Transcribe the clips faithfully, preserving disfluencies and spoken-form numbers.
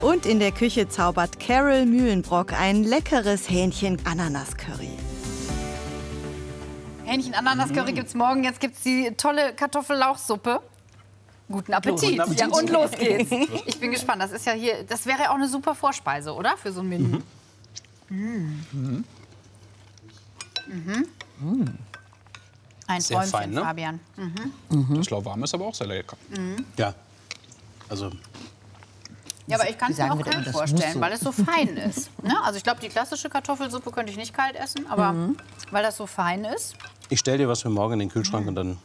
Und in der Küche zaubert Carol Mühlenbrock ein leckeres Hähnchen-Ananas-Curry. Hähnchen-Ananas-Curry gibt's morgen. Jetzt gibt's die tolle Kartoffellauchsuppe. Guten Appetit. Guten Appetit. Ja, und los geht's. Ich bin gespannt. Das ist ja hier, das wäre ja auch eine super Vorspeise, oder? Für so ein Menü. Mhm. Mhm. Mhm. Mhm. Ein Sehr Träumchen, fein, ne? Fabian. Mhm. Mhm. Das lauwarm ist aber auch sehr lecker. Mhm. Ja, also... Ja, aber ich kann es mir auch kalt vorstellen, so. weil es so fein ist. Ne? Also ich glaube, die klassische Kartoffelsuppe könnte ich nicht kalt essen, aber Mhm. weil das so fein ist. Ich stelle dir was für morgen in den Kühlschrank Mhm. und dann...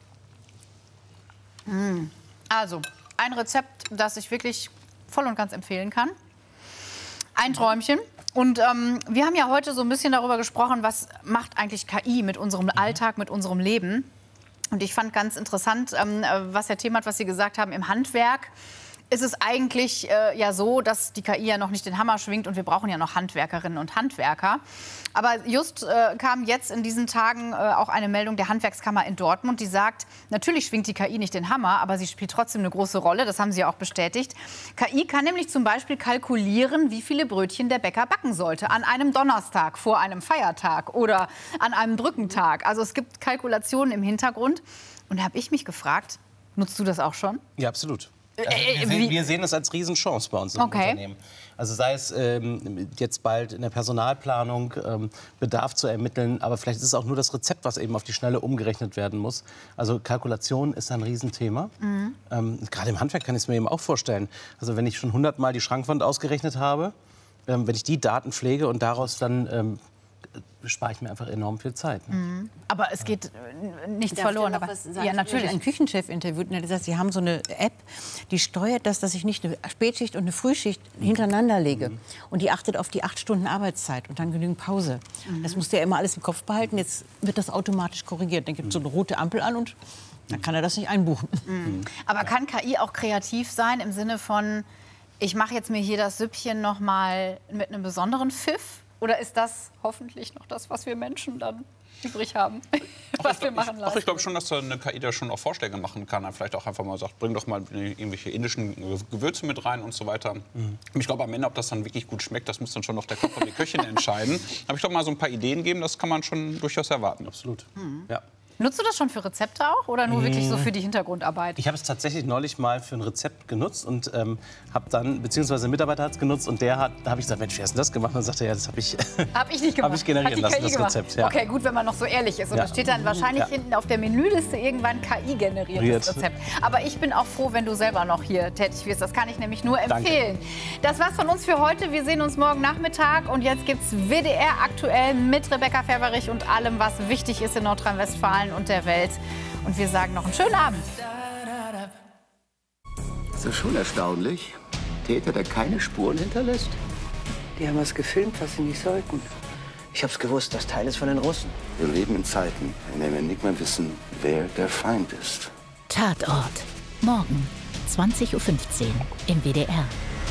Mhm. Also, ein Rezept, das ich wirklich voll und ganz empfehlen kann. Ein Träumchen. Und ähm, wir haben ja heute so ein bisschen darüber gesprochen, was macht eigentlich K I mit unserem Alltag, mit unserem Leben. Und ich fand ganz interessant, ähm, was Herr Themath, was Sie gesagt haben, im Handwerk ist es eigentlich äh, ja so, dass die K I ja noch nicht den Hammer schwingt und wir brauchen ja noch Handwerkerinnen und Handwerker. Aber just äh, kam jetzt in diesen Tagen äh, auch eine Meldung der Handwerkskammer in Dortmund, die sagt, natürlich schwingt die K I nicht den Hammer, aber sie spielt trotzdem eine große Rolle. Das haben sie ja auch bestätigt. K I kann nämlich zum Beispiel kalkulieren, wie viele Brötchen der Bäcker backen sollte an einem Donnerstag vor einem Feiertag oder an einem Brückentag. Also es gibt Kalkulationen im Hintergrund. Und da habe ich mich gefragt, nutzt du das auch schon? Ja, absolut. Also Äh, wir, wie- sehen, wir sehen das als Riesenchance bei uns im Okay. Unternehmen. Also sei es ähm, jetzt bald in der Personalplanung, ähm, Bedarf zu ermitteln, aber vielleicht ist es auch nur das Rezept, was eben auf die Schnelle umgerechnet werden muss. Also Kalkulation ist ein Riesenthema. Mhm. Ähm, gerade im Handwerk kann ich es mir eben auch vorstellen. Also wenn ich schon hundertmal die Schrankwand ausgerechnet habe, ähm, wenn ich die Daten pflege und daraus dann ähm, spare ich mir einfach enorm viel Zeit. Ne? Mhm. Aber es geht äh, nichts Darf verloren. ich noch Aber was sagen? ja, natürlich. Ich habe einen Küchenchef interviewt und er hat gesagt, sie haben so eine App, die steuert das, dass ich nicht eine Spätschicht und eine Frühschicht hintereinander lege. Mhm. Und die achtet auf die acht Stunden Arbeitszeit und dann genügend Pause. Mhm. Das musste er immer alles im Kopf behalten. Jetzt wird das automatisch korrigiert. Dann gibt es so eine rote Ampel an und dann kann er das nicht einbuchen. Mhm. Aber kann K I auch kreativ sein im Sinne von, ich mache jetzt mir hier das Süppchen noch mal mit einem besonderen Pfiff? Oder ist das hoffentlich noch das, was wir Menschen dann übrig haben, was wir machen Ach, lassen? ich glaube schon, dass eine K I da schon auch Vorschläge machen kann. Vielleicht auch einfach mal sagt, bring doch mal irgendwelche indischen Gewürze mit rein und so weiter. Mhm. Ich glaube am Ende, ob das dann wirklich gut schmeckt, das muss dann schon noch der Koch und die Köchin entscheiden. Aber ich glaube mal so ein paar Ideen geben, das kann man schon durchaus erwarten. Absolut. Mhm. Ja. Nutzt du das schon für Rezepte auch oder nur wirklich so für die Hintergrundarbeit? Ich habe es tatsächlich neulich mal für ein Rezept genutzt und ähm, habe dann, beziehungsweise ein Mitarbeiter hat es genutzt und der hat, da habe ich gesagt, Mensch, wie hast du das gemacht? Und dann sagte er, ja, das habe ich, Hab ich nicht gemacht. hab ich generieren Hat die lassen, K I das gemacht. Rezept. Ja. Okay, gut, wenn man noch so ehrlich ist. Und Ja. da steht dann wahrscheinlich Ja. hinten auf der Menüliste irgendwann K I-generiertes Rezept. Aber ich bin auch froh, wenn du selber noch hier tätig wirst. Das kann ich nämlich nur empfehlen. Danke. Das war's von uns für heute. Wir sehen uns morgen Nachmittag. Und jetzt gibt's W D R aktuell mit Rebecca Ferberich und allem, was wichtig ist in Nordrhein-Westfalen und der Welt. Und wir sagen noch einen schönen Abend. Das ist schon erstaunlich. Täter, der keine Spuren hinterlässt. Die haben was gefilmt, was sie nicht sollten. Ich hab's gewusst, das Teil ist von den Russen. Wir leben in Zeiten, in denen wir nicht mehr wissen, wer der Feind ist. Tatort. Morgen, zwanzig Uhr fünfzehn im W D R.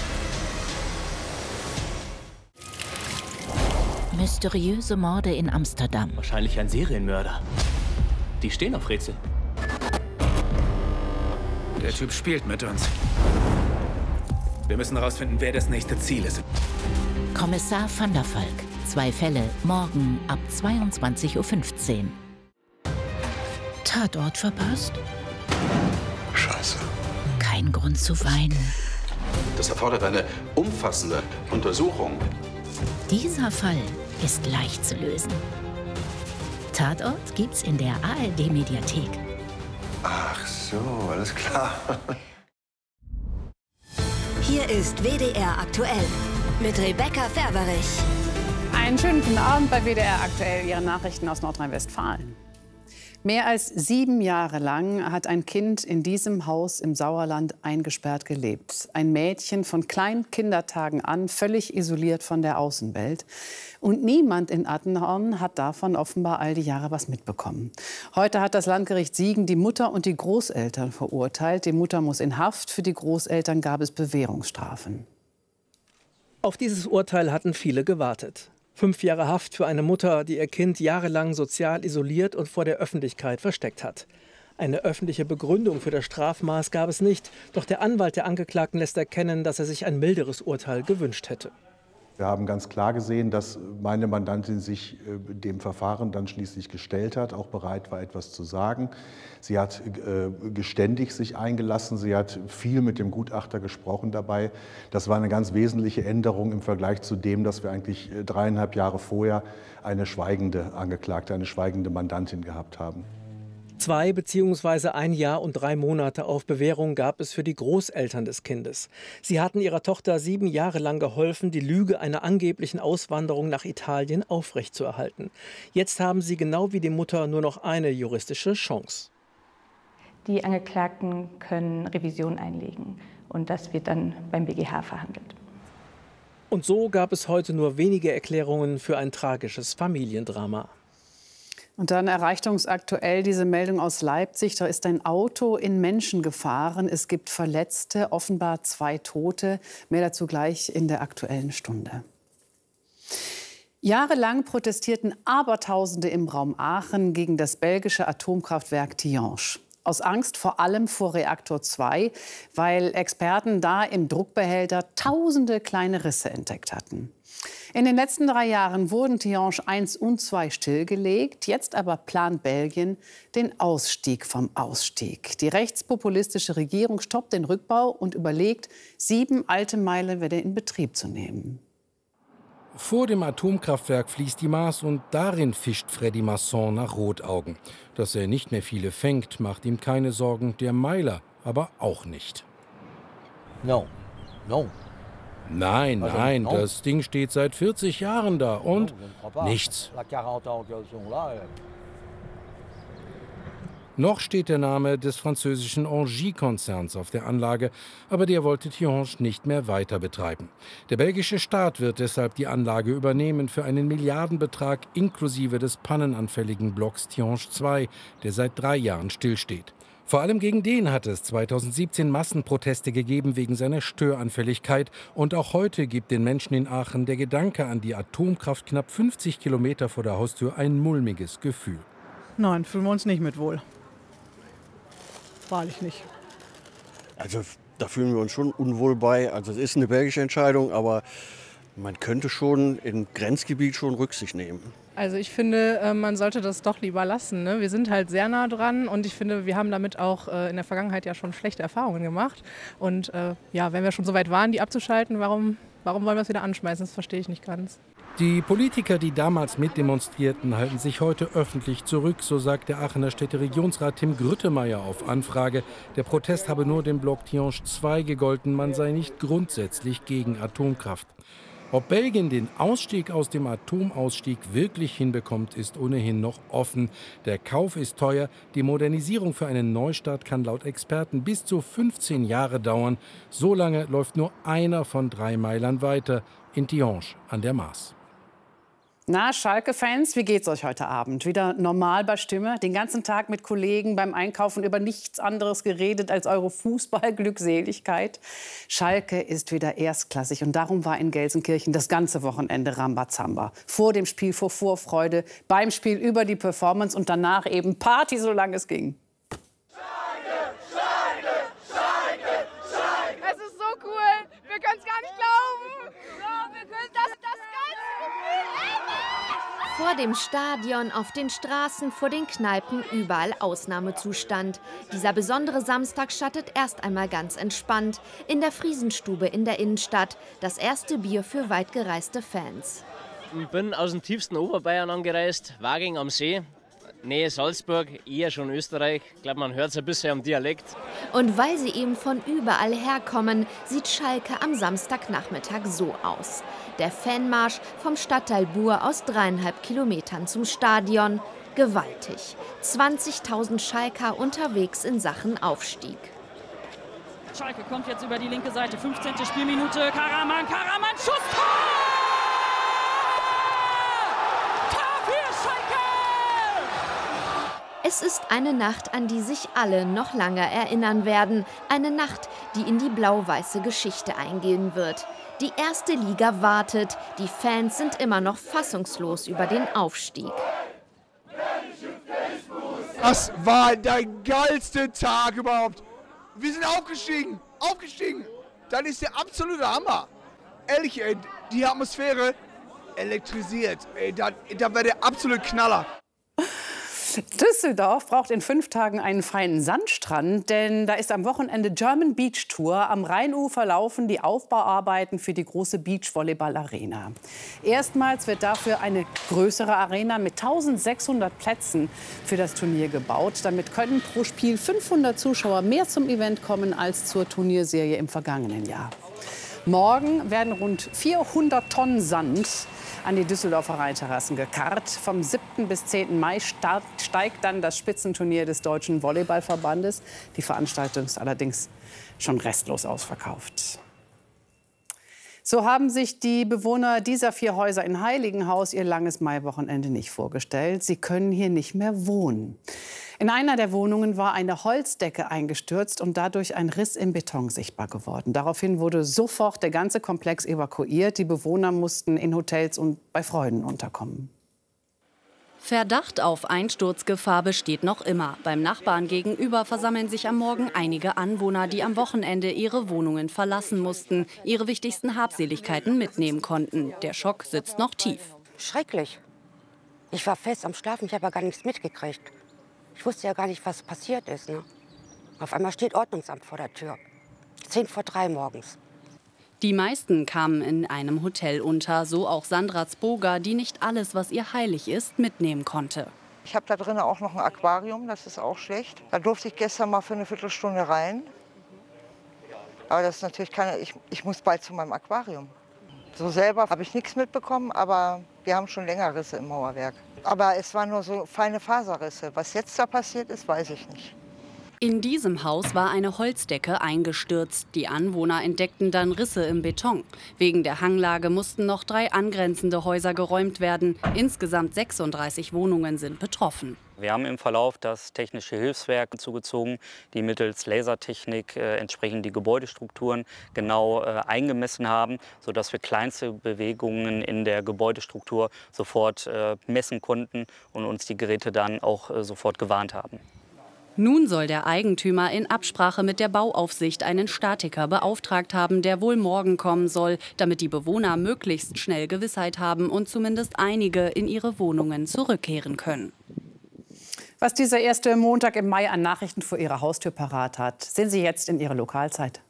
Mysteriöse Morde in Amsterdam. Wahrscheinlich ein Serienmörder. Die stehen auf Rätsel. Der Typ spielt mit uns. Wir müssen herausfinden, wer das nächste Ziel ist. Kommissar van der Valk. Zwei Fälle. Morgen ab zweiundzwanzig Uhr fünfzehn. Tatort verpasst? Scheiße. Kein Grund zu weinen. Das erfordert eine umfassende Untersuchung. Dieser Fall ist leicht zu lösen. Tatort gibt's in der A R D-Mediathek. Ach so, alles klar. Hier ist W D R aktuell mit Rebecca Ferberich. Einen schönen guten Abend bei W D R aktuell, Ihre Nachrichten aus Nordrhein-Westfalen. Mehr als sieben Jahre lang hat ein Kind in diesem Haus im Sauerland eingesperrt gelebt. Ein Mädchen von kleinen Kindertagen an, völlig isoliert von der Außenwelt. Und niemand in Attendorn hat davon offenbar all die Jahre was mitbekommen. Heute hat das Landgericht Siegen die Mutter und die Großeltern verurteilt. Die Mutter muss in Haft, für die Großeltern gab es Bewährungsstrafen. Auf dieses Urteil hatten viele gewartet. Fünf Jahre Haft für eine Mutter, die ihr Kind jahrelang sozial isoliert und vor der Öffentlichkeit versteckt hat. Eine öffentliche Begründung für das Strafmaß gab es nicht. Doch der Anwalt der Angeklagten lässt erkennen, dass er sich ein milderes Urteil gewünscht hätte. Wir haben ganz klar gesehen, dass meine Mandantin sich dem Verfahren dann schließlich gestellt hat, auch bereit war, etwas zu sagen. Sie hat geständig sich eingelassen, sie hat viel mit dem Gutachter gesprochen dabei. Das war eine ganz wesentliche Änderung im Vergleich zu dem, dass wir eigentlich dreieinhalb Jahre vorher eine schweigende Angeklagte, eine schweigende Mandantin gehabt haben. Zwei bzw. ein Jahr und drei Monate auf Bewährung gab es für die Großeltern des Kindes. Sie hatten ihrer Tochter sieben Jahre lang geholfen, die Lüge einer angeblichen Auswanderung nach Italien aufrechtzuerhalten. Jetzt haben sie genau wie die Mutter nur noch eine juristische Chance. Die Angeklagten können Revision einlegen und das wird dann beim B G H verhandelt. Und so gab es heute nur wenige Erklärungen für ein tragisches Familiendrama. Und dann erreicht uns aktuell diese Meldung aus Leipzig. Da ist ein Auto in Menschen gefahren. Es gibt Verletzte, offenbar zwei Tote. Mehr dazu gleich in der Aktuellen Stunde. Jahrelang protestierten Abertausende im Raum Aachen gegen das belgische Atomkraftwerk Tihange. Aus Angst vor allem vor Reaktor zwei, weil Experten da im Druckbehälter tausende kleine Risse entdeckt hatten. In den letzten drei Jahren wurden Tihange eins und zwei stillgelegt. Jetzt aber plant Belgien den Ausstieg vom Ausstieg. Die rechtspopulistische Regierung stoppt den Rückbau und überlegt, sieben alte Meile wieder in Betrieb zu nehmen. Vor dem Atomkraftwerk fließt die Maas und darin fischt Freddy Masson nach Rotaugen. Dass er nicht mehr viele fängt, macht ihm keine Sorgen, der Meiler aber auch nicht. No, no. Nein, Also, nein, no. das Ding steht seit vierzig Jahren da und nichts. Noch steht der Name des französischen Engie-Konzerns auf der Anlage, aber der wollte Tihange nicht mehr weiter betreiben. Der belgische Staat wird deshalb die Anlage übernehmen für einen Milliardenbetrag inklusive des pannenanfälligen Blocks Tihange zwei, der seit drei Jahren stillsteht. Vor allem gegen den hat es zweitausendsiebzehn Massenproteste gegeben wegen seiner Störanfälligkeit. Und auch heute gibt den Menschen in Aachen der Gedanke an die Atomkraft knapp fünfzig Kilometer vor der Haustür ein mulmiges Gefühl. Nein, fühlen wir uns nicht mit wohl. Wahrlich nicht. Also da fühlen wir uns schon unwohl bei. Also es ist eine belgische Entscheidung, aber man könnte schon im Grenzgebiet schon Rücksicht nehmen. Also ich finde, man sollte das doch lieber lassen. Ne? Wir sind halt sehr nah dran und ich finde, wir haben damit auch in der Vergangenheit ja schon schlechte Erfahrungen gemacht. Und äh, ja, wenn wir schon so weit waren, die abzuschalten, warum, warum wollen wir es wieder anschmeißen? Das verstehe ich nicht ganz. Die Politiker, die damals mitdemonstrierten, halten sich heute öffentlich zurück, so sagt der Aachener Städteregierungsrat Tim Grüttemeier auf Anfrage. Der Protest habe nur dem Block Tihange zwei gegolten, man sei nicht grundsätzlich gegen Atomkraft. Ob Belgien den Ausstieg aus dem Atomausstieg wirklich hinbekommt, ist ohnehin noch offen. Der Kauf ist teuer, die Modernisierung für einen Neustart kann laut Experten bis zu fünfzehn Jahre dauern. So lange läuft nur einer von drei Meilern weiter, in Tihange an der Maas. Na, Schalke-Fans, wie geht's euch heute Abend? Wieder normal bei Stimme? Den ganzen Tag mit Kollegen beim Einkaufen über nichts anderes geredet als eure Fußballglückseligkeit? Schalke ist wieder erstklassig und darum war in Gelsenkirchen das ganze Wochenende Rambazamba. Vor dem Spiel vor Vorfreude, beim Spiel über die Performance und danach eben Party, solange es ging. Schalke, Schalke, Schalke, Schalke. Es ist so cool, wir können es gar nicht glauben. Ja, wir können das, das Vor dem Stadion, auf den Straßen, vor den Kneipen, überall Ausnahmezustand. Dieser besondere Samstag startet erst einmal ganz entspannt. In der Friesenstube in der Innenstadt. Das erste Bier für weit gereiste Fans. Ich bin aus dem tiefsten Oberbayern angereist, Waging am See. Nähe Salzburg, eher schon Österreich. Ich glaube, man hört es ein bisschen am Dialekt. Und weil sie eben von überall herkommen, sieht Schalke am Samstagnachmittag so aus. Der Fanmarsch vom Stadtteil Buhr aus dreieinhalb Kilometern zum Stadion. Gewaltig. zwanzigtausend Schalker unterwegs in Sachen Aufstieg. Schalke kommt jetzt über die linke Seite. fünfzehnte Spielminute. Karaman, Karaman, Schuss! Tor! Tor für Schalke! Es ist eine Nacht, an die sich alle noch lange erinnern werden. Eine Nacht, die in die blau-weiße Geschichte eingehen wird. Die erste Liga wartet. Die Fans sind immer noch fassungslos über den Aufstieg. Das war der geilste Tag überhaupt. Wir sind aufgestiegen, aufgestiegen. Das ist der absolute Hammer. Ehrlich, ey, die Atmosphäre elektrisiert. Ey, das, das war der absolute Knaller. Düsseldorf braucht in fünf Tagen einen freien Sandstrand, denn da ist am Wochenende German Beach Tour. Am Rheinufer laufen die Aufbauarbeiten für die große Beachvolleyball-Arena. Erstmals wird dafür eine größere Arena mit eintausendsechshundert Plätzen für das Turnier gebaut. Damit können pro Spiel fünfhundert Zuschauer mehr zum Event kommen als zur Turnierserie im vergangenen Jahr. Morgen werden rund vierhundert Tonnen Sand an die Düsseldorfer Rheinterrassen gekarrt. Vom siebten bis zehnten Mai start, steigt dann das Spitzenturnier des Deutschen Volleyballverbandes. Die Veranstaltung ist allerdings schon restlos ausverkauft. So haben sich die Bewohner dieser vier Häuser in Heiligenhaus ihr langes Maiwochenende nicht vorgestellt. Sie können hier nicht mehr wohnen. In einer der Wohnungen war eine Holzdecke eingestürzt und dadurch ein Riss im Beton sichtbar geworden. Daraufhin wurde sofort der ganze Komplex evakuiert. Die Bewohner mussten in Hotels und bei Freunden unterkommen. Verdacht auf Einsturzgefahr besteht noch immer. Beim Nachbarn gegenüber versammeln sich am Morgen einige Anwohner, die am Wochenende ihre Wohnungen verlassen mussten, ihre wichtigsten Habseligkeiten mitnehmen konnten. Der Schock sitzt noch tief. Schrecklich. Ich war fest am Schlafen, ich habe ja gar nichts mitgekriegt. Ich wusste ja gar nicht, was passiert ist. Ne? Auf einmal steht Ordnungsamt vor der Tür. Zehn vor drei morgens. Die meisten kamen in einem Hotel unter, so auch Sandra Zboga, die nicht alles, was ihr heilig ist, mitnehmen konnte. Ich habe da drinnen auch noch ein Aquarium, das ist auch schlecht. Da durfte ich gestern mal für eine Viertelstunde rein. Aber das ist natürlich keine, ich, ich muss bald zu meinem Aquarium. So selber habe ich nichts mitbekommen, aber wir haben schon länger Risse im Mauerwerk. Aber es waren nur so feine Faserrisse. Was jetzt da passiert ist, weiß ich nicht. In diesem Haus war eine Holzdecke eingestürzt. Die Anwohner entdeckten dann Risse im Beton. Wegen der Hanglage mussten noch drei angrenzende Häuser geräumt werden. Insgesamt sechsunddreißig Wohnungen sind betroffen. Wir haben im Verlauf das technische Hilfswerk zugezogen, die mittels Lasertechnik äh, entsprechend die Gebäudestrukturen genau äh, eingemessen haben, sodass wir kleinste Bewegungen in der Gebäudestruktur sofort äh, messen konnten und uns die Geräte dann auch äh, sofort gewarnt haben. Nun soll der Eigentümer in Absprache mit der Bauaufsicht einen Statiker beauftragt haben, der wohl morgen kommen soll, damit die Bewohner möglichst schnell Gewissheit haben und zumindest einige in ihre Wohnungen zurückkehren können. Was dieser erste Montag im Mai an Nachrichten vor Ihrer Haustür parat hat, sehen Sie jetzt in Ihrer Lokalzeit.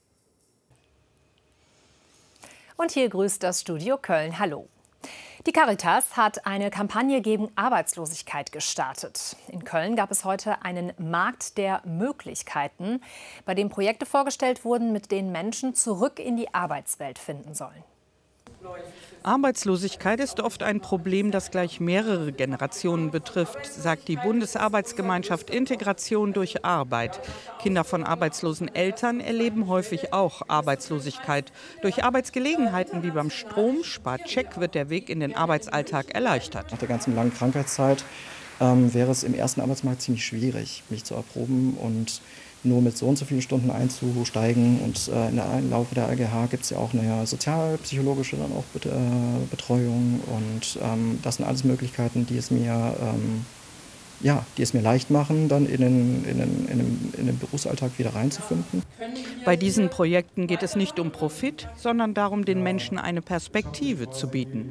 Und hier grüßt das Studio Köln. Hallo. Die Caritas hat eine Kampagne gegen Arbeitslosigkeit gestartet. In Köln gab es heute einen Markt der Möglichkeiten, bei dem Projekte vorgestellt wurden, mit denen Menschen zurück in die Arbeitswelt finden sollen. Arbeitslosigkeit ist oft ein Problem, das gleich mehrere Generationen betrifft, sagt die Bundesarbeitsgemeinschaft Integration durch Arbeit. Kinder von arbeitslosen Eltern erleben häufig auch Arbeitslosigkeit. Durch Arbeitsgelegenheiten wie beim Strom-Spar-Check wird der Weg in den Arbeitsalltag erleichtert. Nach der ganzen langen Krankheitszeit ähm, wäre es im ersten Arbeitsmarkt ziemlich schwierig, mich zu erproben und nur mit so und so vielen Stunden einzusteigen. Und äh, in der, im Laufe der A G H gibt es ja auch eine sozialpsychologische dann auch Bet äh, Betreuung. Und ähm, das sind alles Möglichkeiten, die es mir, ähm, ja, die es mir leicht machen, dann in den, in, den, in, den, in den Berufsalltag wieder reinzufinden. Bei diesen Projekten geht es nicht um Profit, sondern darum, den Menschen eine Perspektive zu bieten.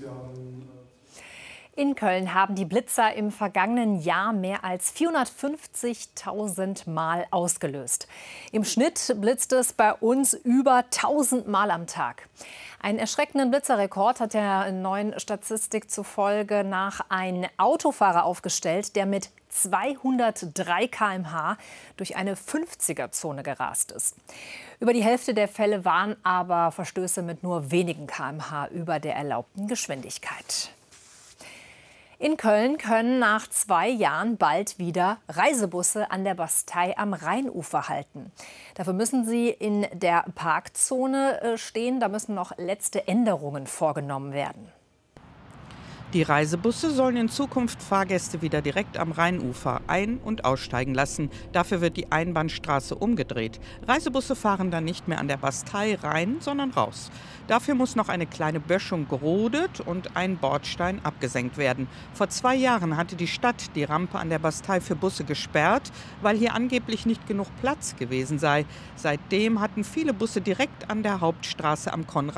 In Köln haben die Blitzer im vergangenen Jahr mehr als vierhundertfünfzigtausend Mal ausgelöst. Im Schnitt blitzt es bei uns über tausend Mal am Tag. Einen erschreckenden Blitzerrekord hat der neuen Statistik zufolge nach ein Autofahrer aufgestellt, der mit zweihundertdrei Kilometer pro Stunde durch eine fünfziger-Zone gerast ist. Über die Hälfte der Fälle waren aber Verstöße mit nur wenigen Kilometer pro Stunde über der erlaubten Geschwindigkeit. In Köln können nach zwei Jahren bald wieder Reisebusse an der Bastei am Rheinufer halten. Dafür müssen sie in der Parkzone stehen. Da müssen noch letzte Änderungen vorgenommen werden. Die Reisebusse sollen in Zukunft Fahrgäste wieder direkt am Rheinufer ein- und aussteigen lassen. Dafür wird die Einbahnstraße umgedreht. Reisebusse fahren dann nicht mehr an der Bastei rein, sondern raus. Dafür muss noch eine kleine Böschung gerodet und ein Bordstein abgesenkt werden. Vor zwei Jahren hatte die Stadt die Rampe an der Bastei für Busse gesperrt, weil hier angeblich nicht genug Platz gewesen sei. Seitdem hatten viele Busse direkt an der Hauptstraße am Konrad